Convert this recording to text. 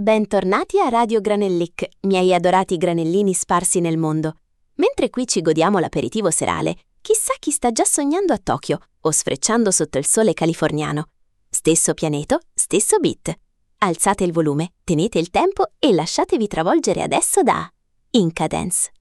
Bentornati a Radio Granellic, miei adorati granellini sparsi nel mondo. Mentre qui ci godiamo l'aperitivo serale, chissà chi sta già sognando a Tokyo o sfrecciando sotto il sole californiano. Stesso pianeta, stesso beat. Alzate il volume, tenete il tempo e lasciatevi travolgere adesso da Incadence.